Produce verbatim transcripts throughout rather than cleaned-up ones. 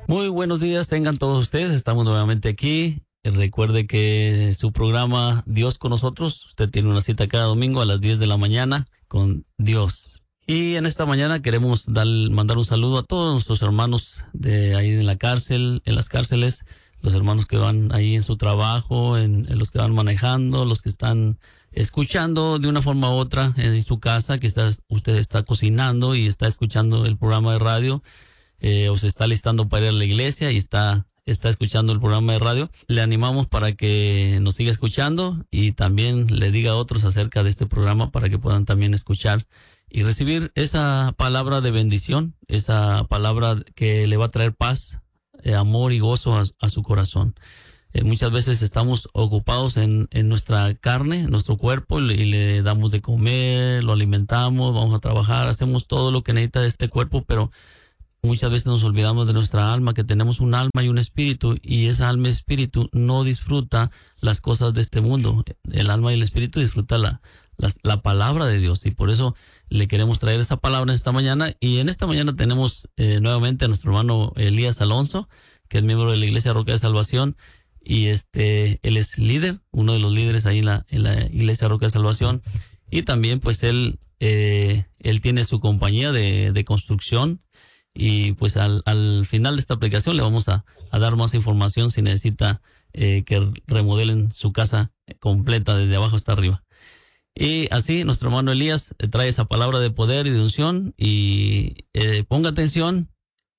Muy buenos días, tengan todos ustedes. Estamos nuevamente aquí. Recuerde que su programa Dios con nosotros, usted tiene una cita cada domingo a las diez de la mañana con Dios. Y en esta mañana queremos dar, mandar un saludo a todos nuestros hermanos de ahí en la cárcel, en las cárceles, los hermanos que van ahí en su trabajo, en, en los que van manejando, los que están escuchando de una forma u otra en su casa, que está, usted está cocinando y está escuchando el programa de radio, eh, o se está listando para ir a la iglesia y está, está escuchando el programa de radio. Le animamos para que nos siga escuchando y también le diga a otros acerca de este programa para que puedan también escuchar y recibir esa palabra de bendición, esa palabra que le va a traer paz, eh, amor y gozo a, a su corazón. Eh, muchas veces estamos ocupados en, en nuestra carne, en nuestro cuerpo, y le, y le damos de comer, lo alimentamos, vamos a trabajar, hacemos todo lo que necesita este cuerpo, pero muchas veces nos olvidamos de nuestra alma, que tenemos un alma y un espíritu, y esa alma y espíritu no disfruta las cosas de este mundo. El alma y el espíritu disfruta la, la, la palabra de Dios, y por eso le queremos traer esa palabra esta mañana. Y en esta mañana tenemos eh, nuevamente a nuestro hermano Elías Alonso, que es miembro de la Iglesia Roca de Salvación, y este él es líder, uno de los líderes ahí en la, en la Iglesia Roca de Salvación, y también pues él, eh, él tiene su compañía de, de construcción. Y pues al, al final de esta aplicación le vamos a, a dar más información si necesita eh, que remodelen su casa completa desde abajo hasta arriba. Y así nuestro hermano Elías trae esa palabra de poder y de unción, y eh, ponga atención,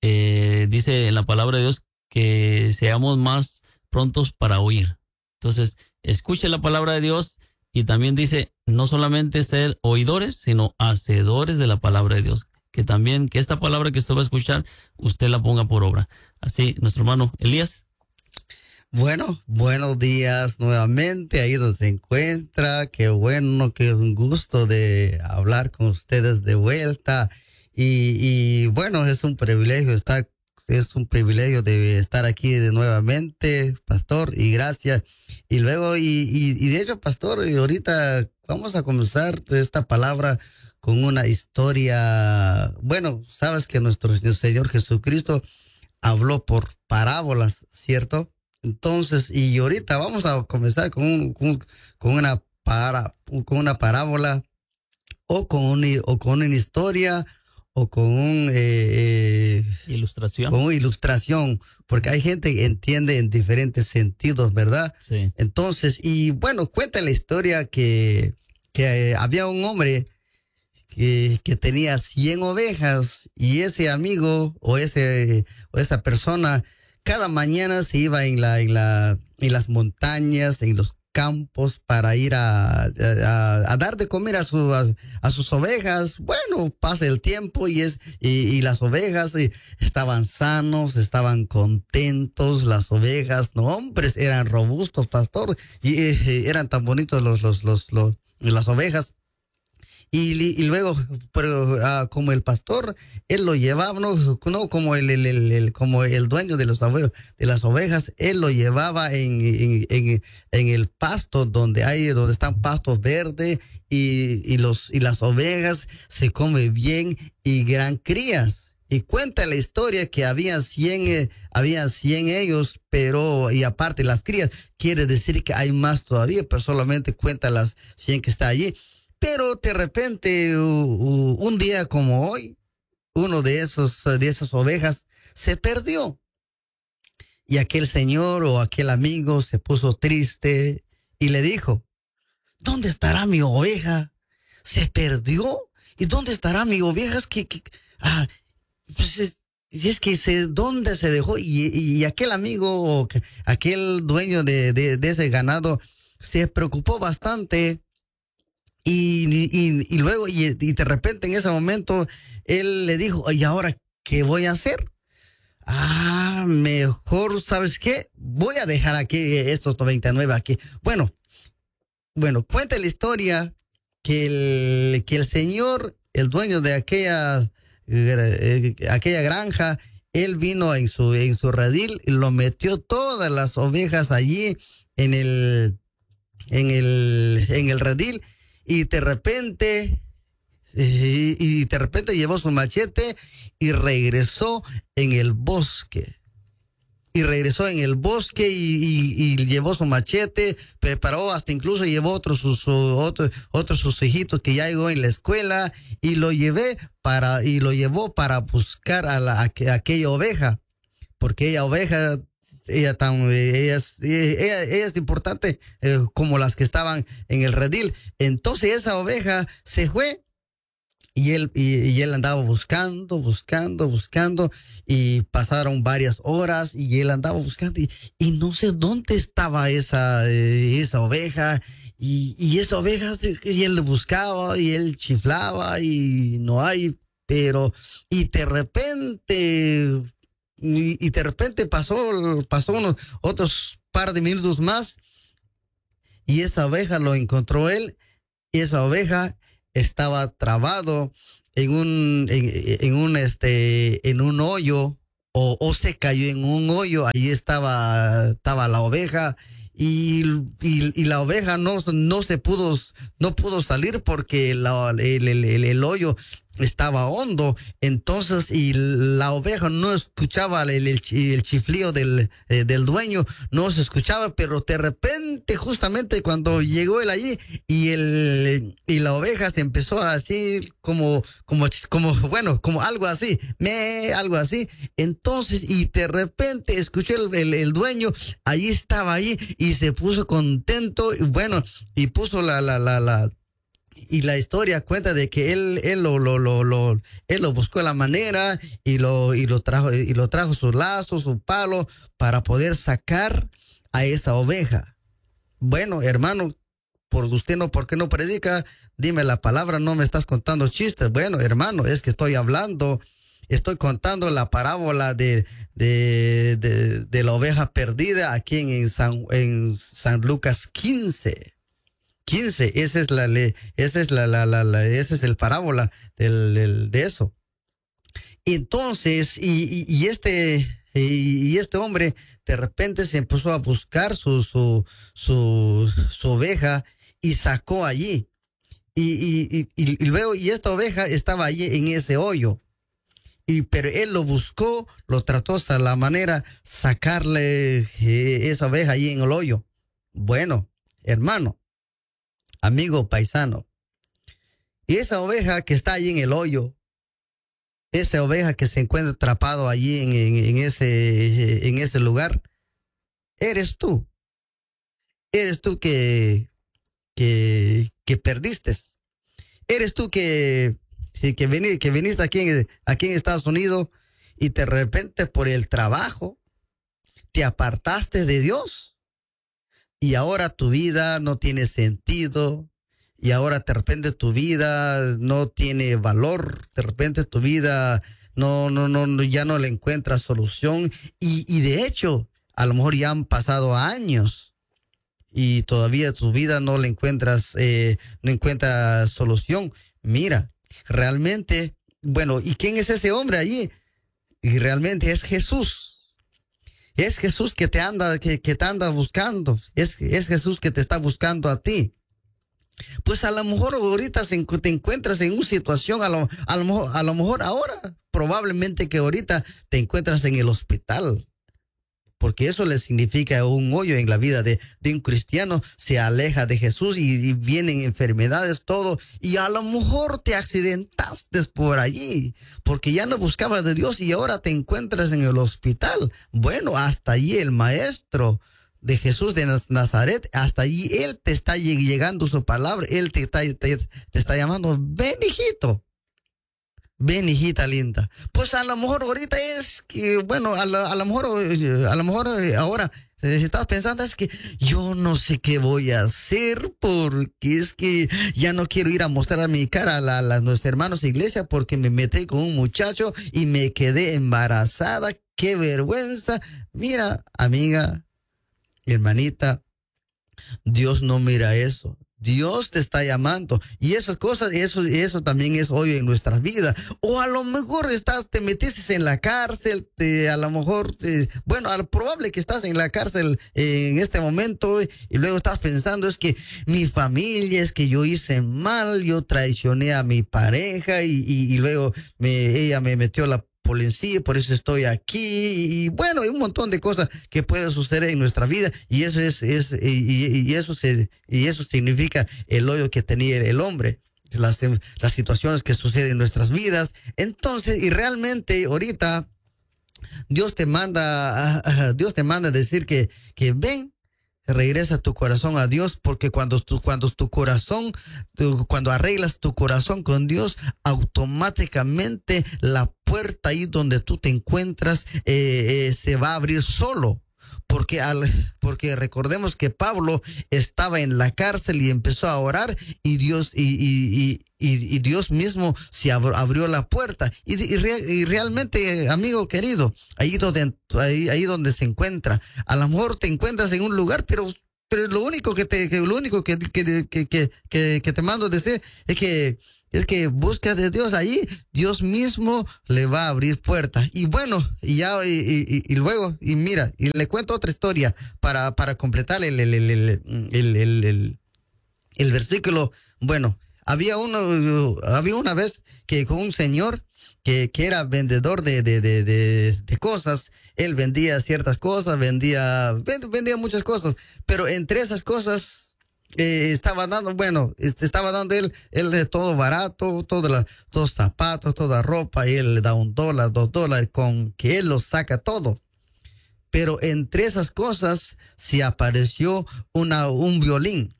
eh, dice en la palabra de Dios que seamos más prontos para oír. Entonces escuche la palabra de Dios, y también dice no solamente ser oidores, sino hacedores de la palabra de Dios. Que también, que esta palabra que usted va a escuchar, usted la ponga por obra. Así, nuestro hermano Elías. Bueno, buenos días nuevamente, ahí donde se encuentra. Qué bueno, qué un gusto de hablar con ustedes de vuelta. Y, y bueno, es un privilegio estar, es un privilegio de estar aquí de nuevamente, pastor, y gracias. Y luego, y, y, y de hecho, pastor, y ahorita vamos a comenzar esta palabra con una historia. Bueno, sabes que nuestro Señor Jesucristo habló por parábolas, ¿cierto? Entonces, y ahorita vamos a comenzar con, un, con, con una para, con una parábola, o con una, o con una historia, o con un eh, ilustración. Con una ilustración, porque hay gente que entiende en diferentes sentidos, ¿verdad? Sí. Entonces, y bueno, cuenta la historia que, que eh, había un hombre Que, que tenía cien ovejas, y ese amigo o ese o esa persona cada mañana se iba en la en la en las montañas, en los campos, para ir a, a, a dar de comer a, su, a, a sus ovejas. Bueno, pasa el tiempo y es y, y las ovejas y estaban sanos, estaban contentos. Las ovejas, no hombres, eran robustos, pastor, y eh, eran tan bonitos los los los, los las ovejas. Y, y luego, pero uh, como el pastor, él lo llevaba, no, no como el, el, el, el como el dueño de los de las ovejas, él lo llevaba en, en, en, en el pasto donde hay, donde están pastos verdes, y, y los y las ovejas se comen bien y gran crías. Y cuenta la historia que habían cien, eh, habían cien ellos, pero, y aparte las crías, quiere decir que hay más todavía, pero solamente cuenta las cien que está allí. Pero de repente, uh, uh, un día como hoy, uno de esos, de esas ovejas se perdió. Y aquel señor o aquel amigo se puso triste y le dijo: ¿dónde estará mi oveja? ¿Se perdió? ¿Y dónde estará mi oveja? Es que, que ah, pues es, es que se, ¿dónde se dejó? Y, y, y aquel amigo o aquel dueño de, de, de ese ganado se preocupó bastante. Y, y, y luego, y, y de repente en ese momento, él le dijo: ¿y ahora qué voy a hacer? Ah, mejor, ¿sabes qué? Voy a dejar aquí estos noventa y nueve aquí. Bueno, bueno, cuenta la historia que el, que el señor, el dueño de aquella, eh, aquella granja, él vino en su, en su redil y lo metió todas las ovejas allí en el, en el, en el redil. Y de repente, y, y de repente llevó su machete y regresó en el bosque. y regresó en el bosque y, y, y llevó su machete, preparó, hasta incluso llevó otros sus, otros, otros sus hijitos que ya llegó en la escuela y lo llevé para, y lo llevó para buscar a, la, a, a aquella oveja, porque ella oveja, ella, tan, ella, es, ella, ella es importante eh, como las que estaban en el redil. Entonces esa oveja se fue. Y él, y, y él andaba buscando, buscando, buscando, y pasaron varias horas y él andaba buscando y, y no sé dónde estaba esa, eh, esa oveja, y, y esa oveja, y él buscaba y él chiflaba y no hay, pero, y de repente, y, y de repente pasó, pasó unos otros par de minutos más y esa oveja lo encontró él, y esa oveja estaba trabado en un en, en un este en un hoyo, o, o se cayó en un hoyo. Ahí estaba estaba la oveja y, y, y la oveja no no se pudo no pudo salir porque la, el, el, el, el hoyo estaba hondo. Entonces, y la oveja no escuchaba el, el, el chiflío del, eh, del dueño, no se escuchaba, pero de repente, justamente cuando llegó él allí, y el y la oveja se empezó así, como, como, como, bueno, como algo así, me, algo así. Entonces, y de repente escuché el, el, el dueño, allí estaba allí, y se puso contento, y bueno, y puso la, la, la, la, y la historia cuenta de que él él lo lo lo, lo él lo buscó la manera y lo y lo trajo y lo trajo su lazo, su palo, para poder sacar a esa oveja. Bueno, hermano, por usted no, ¿por qué no predica? Dime la palabra, no me estás contando chistes. Bueno, hermano, es que estoy hablando, estoy contando la parábola de de de, de la oveja perdida aquí en San en San Lucas quince. quince, esa es la ley, esa es la, la, la, la, ese es el parábola del, del, de eso. Entonces, y, y, y este, y, y este hombre de repente se empezó a buscar su, su, su, su oveja y sacó allí. Y, y, y, y luego, y esta oveja estaba allí en ese hoyo. Y, pero él lo buscó, lo trató a la manera, sacarle eh, esa oveja allí en el hoyo. Bueno, hermano, amigo paisano, y esa oveja que está allí en el hoyo, esa oveja que se encuentra atrapado allí en, en, en, ese, en ese lugar, eres tú. Eres tú que, que, que perdiste. Eres tú que, que, vení, que viniste aquí en, aquí en Estados Unidos y de repente por el trabajo te apartaste de Dios. Y ahora tu vida no tiene sentido, y ahora de repente tu vida no tiene valor, de repente tu vida no, no, no, ya no le encuentras solución, y, y de hecho, a lo mejor ya han pasado años y todavía tu vida no le encuentras, eh, no encuentras solución. Mira, realmente, bueno, ¿y quién es ese hombre allí? Y realmente es Jesús. Es Jesús que te anda, que, que te anda buscando. Es, es Jesús que te está buscando a ti. Pues a lo mejor ahorita se, te encuentras en una situación, a lo, a, lo mejor, a lo mejor ahora, probablemente que ahorita te encuentras en el hospital. Porque eso le significa un hoyo en la vida de, de un cristiano. Se aleja de Jesús y, y vienen enfermedades, todo. Y a lo mejor te accidentaste por allí, porque ya no buscabas de Dios y ahora te encuentras en el hospital. Bueno, hasta allí el maestro de Jesús de Nazaret, hasta allí él te está llegando su palabra. Él te está, te, te está llamando, ven hijito. Ven, hijita linda. Pues a lo mejor ahorita es que, bueno, a, la, a lo mejor, a lo mejor ahora si estás pensando es que yo no sé qué voy a hacer porque es que ya no quiero ir a mostrar mi cara a, la, a la, nuestros hermanos de iglesia porque me metí con un muchacho y me quedé embarazada. Qué vergüenza. Mira, amiga, hermanita, Dios no mira eso. Dios te está llamando y esas cosas, eso, eso también es hoy en nuestras vidas. O a lo mejor estás, te metiste en la cárcel, te, a lo mejor, te, bueno, a probable que estás en la cárcel eh, en este momento y luego estás pensando es que mi familia, es que yo hice mal, yo traicioné a mi pareja y, y, y luego me, ella me metió la policía, por eso estoy aquí, y, y bueno, hay un montón de cosas que pueden suceder en nuestra vida, y eso es, es y, y eso se, y eso significa el hoyo que tenía el, el hombre, las, las situaciones que suceden en nuestras vidas. Entonces, y realmente ahorita Dios te manda, uh, Dios te manda a decir que, que ven, regresa tu corazón a Dios, porque cuando tu, cuando tu corazón, tu, cuando arreglas tu corazón con Dios, automáticamente la puerta ahí donde tú te encuentras eh, eh, se va a abrir solo. Porque, al, porque recordemos que Pablo estaba en la cárcel y empezó a orar y Dios, y, y, y, y Dios mismo se ab, abrió la puerta. Y, y, re, y realmente, amigo querido, ahí donde, ahí, ahí donde se encuentra, a lo mejor te encuentras en un lugar, pero, pero lo único que te, que, lo único que, que, que, que, que, que te mando a decir es que Es que busca de Dios ahí, Dios mismo le va a abrir puertas. Y bueno, y ya, y, y, y luego, y mira, y le cuento otra historia para, para completar el, el, el, el, el, el, el, el versículo. Bueno, había uno, había una vez que con un señor que, que era vendedor de, de, de, de, de cosas. Él vendía ciertas cosas, vendía, vendía muchas cosas, pero entre esas cosas, Eh, estaba dando, bueno, estaba dando él, él de todo barato, todo la, todos zapatos, toda ropa, y él le da un dólar, dos dólares, con que él lo saca todo. Pero entre esas cosas se apareció una, un violín,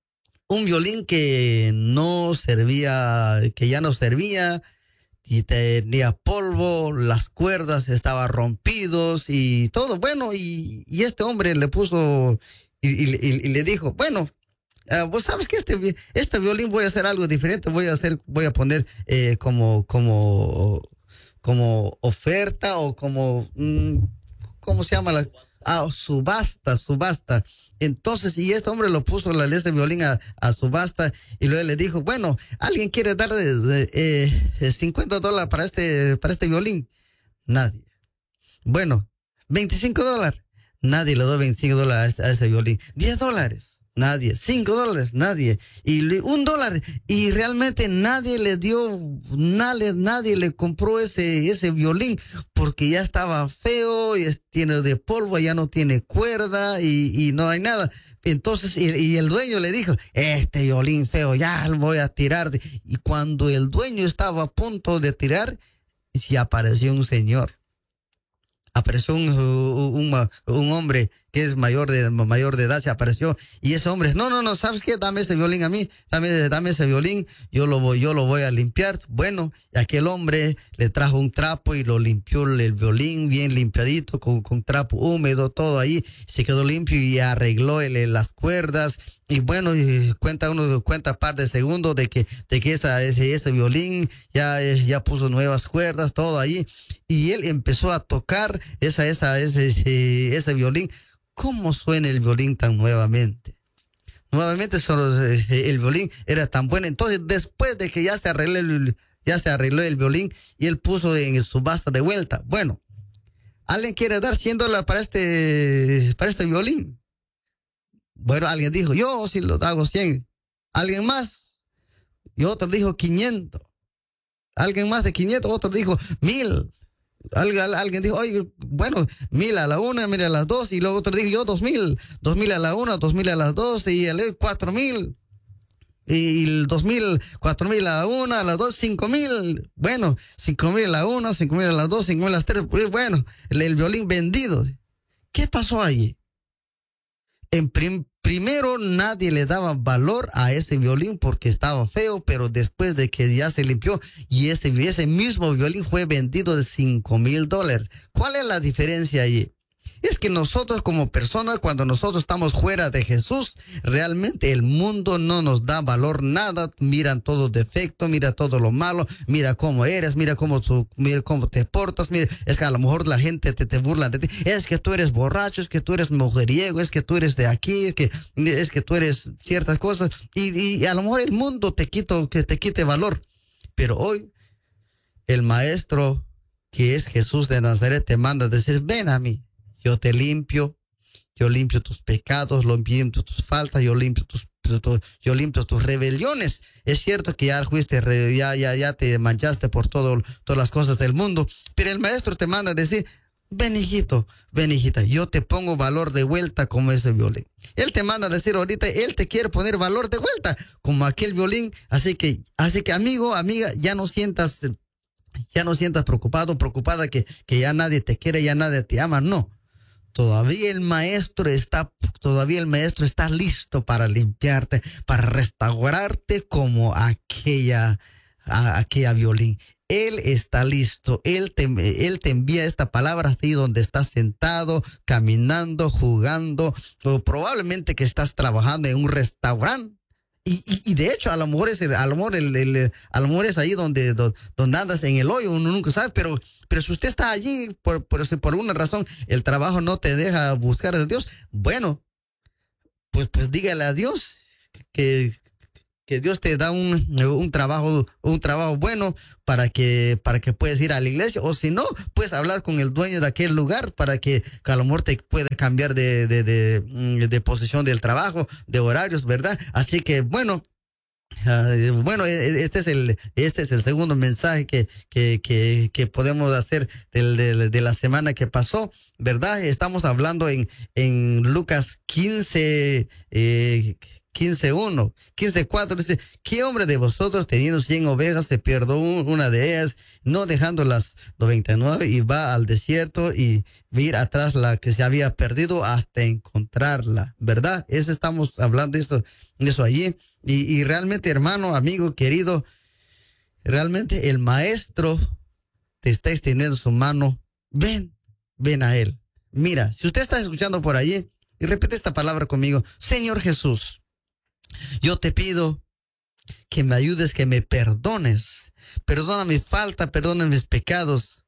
un violín que no servía, que ya no servía, y tenía polvo, las cuerdas estaban rompidos y todo, bueno, y, y este hombre le puso y, y, y, y le dijo, bueno, Uh, vos sabes que este, este violín voy a hacer algo diferente, voy a hacer, voy a poner eh, como, como, como oferta o como, mm, ¿cómo se llama? La, ah, subasta, subasta. Entonces, y este hombre lo puso la este violín a, a subasta y luego le dijo, bueno, ¿alguien quiere dar eh, eh, cincuenta dólares para este, para este violín? Nadie. Bueno, veinticinco dólares. Nadie le dio veinticinco dólares a este, a este violín. diez dólares. Nadie. Cinco dólares, nadie. Y le, un dólar. Y realmente nadie le dio, nadie, nadie le compró ese, ese violín porque ya estaba feo, y es, tiene de polvo, ya no tiene cuerda y, y no hay nada. Entonces, y, y el dueño le dijo, este violín feo, ya lo voy a tirar. Y cuando el dueño estaba a punto de tirar, se apareció un señor. Apareció un, un, un, un hombre que es mayor de, mayor de edad, se apareció, y ese hombre, no, no, no, ¿sabes qué? Dame ese violín a mí, dame, dame ese violín, yo lo voy, yo lo voy a limpiar. Bueno, y aquel hombre le trajo un trapo y lo limpió el violín bien limpiadito, con, con trapo húmedo, todo ahí, se quedó limpio y arregló el, las cuerdas. Y bueno, y cuenta uno, cuenta par de segundos de que, de que esa, ese, ese violín ya, ya puso nuevas cuerdas, todo ahí. Y él empezó a tocar esa, esa, ese, ese, ese violín. ¿Cómo suena el violín tan nuevamente? Nuevamente solo, eh, el violín era tan bueno. Entonces, después de que ya se arregló el, ya se arregló el violín y él puso en subasta de vuelta. Bueno, ¿alguien quiere dar cien dólares para este, para este violín? Bueno, alguien dijo, yo sí lo hago cien. ¿Alguien más? Y otro dijo quinientos. Alguien más de quinientos, otro dijo mil. Alguien, alguien dijo, oye, bueno, mil a la una, mil a las dos. Y luego otro dijo, yo dos mil. Dos mil a la una, dos mil a las dos. Y el cuatro mil. Y el dos mil, cuatro mil a la una, a las dos, cinco mil. Bueno, cinco mil a la una, cinco mil a las dos, cinco mil a las tres. Bueno, el, el violín vendido. ¿Qué pasó allí? En prim, primero nadie le daba valor a ese violín porque estaba feo, pero después de que ya se limpió y ese, ese mismo violín fue vendido de cinco mil dólares. ¿Cuál es la diferencia allí? Es que nosotros como personas, cuando nosotros estamos fuera de Jesús, realmente el mundo no nos da valor nada. Miran todo defecto, mira todo lo malo, mira cómo eres, mira cómo, tu, mira cómo te portas, mira, es que a lo mejor la gente te, te burla de ti. Es que tú eres borracho, es que tú eres mujeriego, es que tú eres de aquí, es que, es que tú eres ciertas cosas. Y, y a lo mejor el mundo te quita, que te quite valor. Pero hoy el maestro, que es Jesús de Nazaret, te manda a decir, ven a mí. Yo te limpio, yo limpio tus pecados, lo limpio tus faltas, yo limpio tus, limpio, tu, yo limpio tus rebeliones. Es cierto que ya fuiste, ya, ya, ya te manchaste por todo, todas las cosas del mundo, pero el maestro te manda a decir, ven hijito, ven hijita, yo te pongo valor de vuelta como ese violín. Él te manda a decir ahorita, él te quiere poner valor de vuelta como aquel violín. Así que, así que amigo, amiga, ya no sientas, ya no sientas preocupado, preocupada que, que ya nadie te quiere, ya nadie te ama. No, todavía el maestro está, todavía el maestro está listo para limpiarte, para restaurarte como aquella, a, aquella violín. Él está listo, él te, él te envía esta palabra a ti donde estás sentado, caminando, jugando, o probablemente que estás trabajando en un restaurante. Y, y, y de hecho, a lo mejor es, a lo mejor el, el, a lo mejor es ahí donde, donde andas en el hoyo, uno nunca sabe, pero, pero si usted está allí, por, por, por una razón, el trabajo no te deja buscar a Dios, bueno, pues, pues dígale a Dios que... que Dios te da un, un trabajo, un trabajo bueno para que, para que puedas ir a la iglesia, o si no, puedes hablar con el dueño de aquel lugar para que, que a lo mejor te pueda cambiar de, de, de, de posición del trabajo, de horarios, ¿verdad? Así que bueno, uh, bueno, este es el, este es el segundo mensaje que, que, que, que podemos hacer del, de, de la semana que pasó, ¿verdad? Estamos hablando en, en Lucas quince, eh, quince uno, quince cuatro, dice, ¿qué hombre de vosotros teniendo cien ovejas se pierde una de ellas, no dejando las noventa y nueve y va al desierto y ir atrás la que se había perdido hasta encontrarla? ¿Verdad? Eso estamos hablando de eso, de eso allí. Y, y realmente, hermano, amigo, querido, realmente el maestro te está extendiendo su mano. Ven, ven a él. Mira, si usted está escuchando por allí, y repite esta palabra conmigo, Señor Jesús, yo te pido que me ayudes, que me perdones. Perdona mi falta, perdona mis pecados.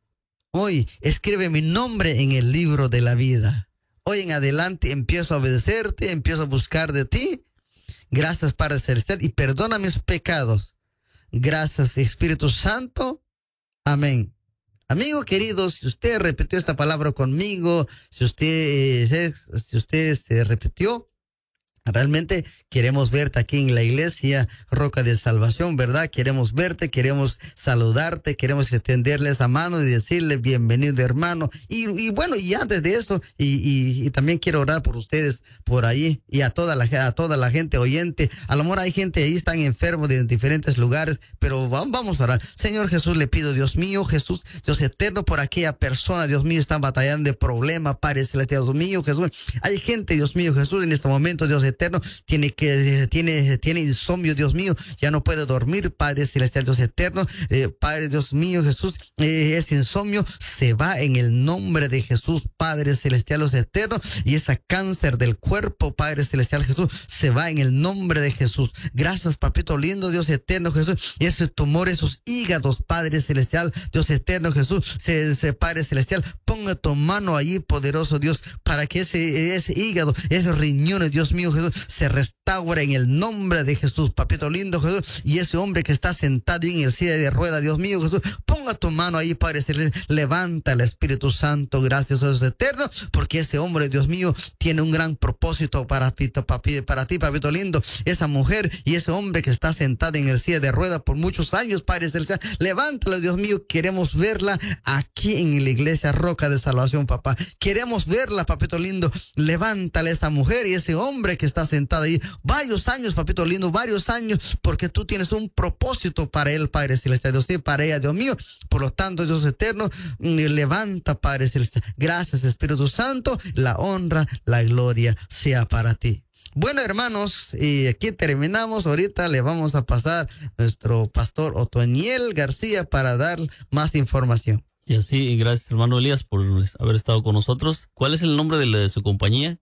Hoy escribe mi nombre en el libro de la vida. Hoy en adelante empiezo a obedecerte, empiezo a buscar de ti. Gracias, Padre Celestial, y perdona mis pecados. Gracias, Espíritu Santo. Amén. Amigo querido, si usted repitió esta palabra conmigo, si usted, eh, si usted se repitió, realmente queremos verte aquí en la iglesia Roca de Salvación, ¿verdad? Queremos verte, queremos saludarte, queremos extenderle esa mano y decirle bienvenido, hermano. Y, y bueno, y antes de eso, y, y, y también quiero orar por ustedes por ahí y a toda la, a toda la gente oyente. A lo mejor hay gente ahí, están enfermos de diferentes lugares, pero vamos a orar. Señor Jesús, le pido, Dios mío, Jesús, Dios eterno, por aquella persona, Dios mío, están batallando de problemas, Padre Celestial, Dios mío, Jesús. Hay gente, Dios mío, Jesús, en este momento, Dios eterno, eterno, tiene que tiene tiene insomnio, Dios mío, ya no puede dormir, Padre Celestial, Dios eterno, eh, Padre Dios mío, Jesús, eh, ese insomnio se va en el nombre de Jesús, Padre Celestial, Dios eterno, y ese cáncer del cuerpo, Padre Celestial, Jesús, se va en el nombre de Jesús. Gracias, papito lindo, Dios eterno, Jesús, y ese tumor, esos hígados, Padre Celestial, Dios eterno, Jesús, se, se Padre Celestial, ponga tu mano allí, poderoso Dios, para que ese, ese hígado, esos riñones, Dios mío, Jesús, se restaure en el nombre de Jesús, papito lindo, Jesús, y ese hombre que está sentado en el silla de rueda, Dios mío, Jesús, ponga tu mano ahí, Padre Celestial, levanta el Espíritu Santo, gracias, Dios eterno, porque ese hombre, Dios mío, tiene un gran propósito para, para ti, papito lindo, esa mujer y ese hombre que está sentado en el silla de rueda por muchos años, Padre Celestial, levántalo, Dios mío, queremos verla aquí en la iglesia Roca de Salvación, papá, queremos verla, papito lindo, levántale a esa mujer y ese hombre que está sentado ahí, varios años, papito lindo, varios años, porque tú tienes un propósito para él, Padre Celestial, Dios, y para ella, Dios mío, por lo tanto, Dios eterno, levanta, Padre Celestial, gracias, Espíritu Santo, la honra, la gloria sea para ti. Bueno, hermanos, y aquí terminamos. Ahorita le vamos a pasar a nuestro pastor Otoniel García para dar más información. Y así, gracias, hermano Elías, por haber estado con nosotros. ¿Cuál es el nombre de, la, de su compañía?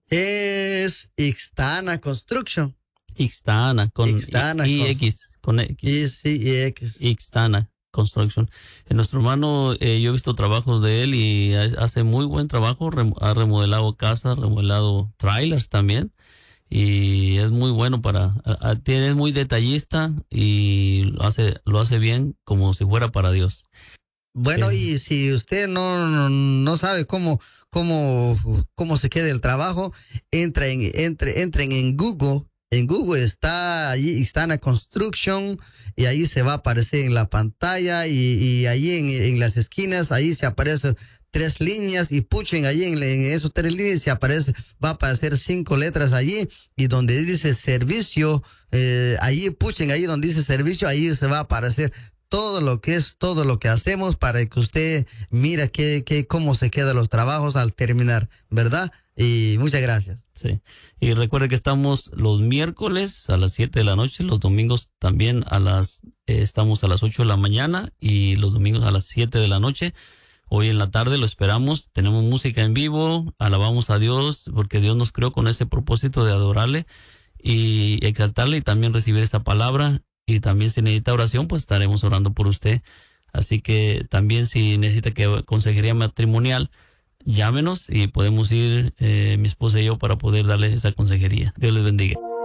Es Ixtana Construction. Ixtana, con Ixtana, I, I, X, con X. Y, sí, y X. Ixtana Construction. Eh, nuestro hermano, eh, yo he visto trabajos de él y hace muy buen trabajo. Rem, ha remodelado casas, remodelado trailers también. Y es muy bueno para, a, a, es muy detallista y lo hace, lo hace bien como si fuera para Dios. Bueno, eh. y si usted no, no, no sabe cómo, cómo, cómo se queda el trabajo, entra en, entre, entren en Google En Google está ahí, está en la construction y ahí se va a aparecer en la pantalla y, y ahí en, en las esquinas, ahí se aparecen tres líneas y puchen ahí en, en esos tres líneas se aparece, va a aparecer cinco letras allí y donde dice servicio, eh, ahí puchen ahí donde dice servicio, ahí se va a aparecer todo lo que es, todo lo que hacemos para que usted mire que, que, cómo se quedan los trabajos al terminar, ¿verdad? Y muchas gracias. Sí. Y recuerde que estamos los miércoles a las siete de la noche, los domingos también a las, eh, estamos a las ocho de la mañana y los domingos a las siete de la noche. Hoy en la tarde lo esperamos, tenemos música en vivo, alabamos a Dios porque Dios nos creó con ese propósito de adorarle y exaltarle y también recibir esta palabra. Y también si necesita oración, pues estaremos orando por usted. Así que también si necesita que consejería matrimonial, llámenos y podemos ir eh, mi esposa y yo para poder darle esa consejería. Dios les bendiga.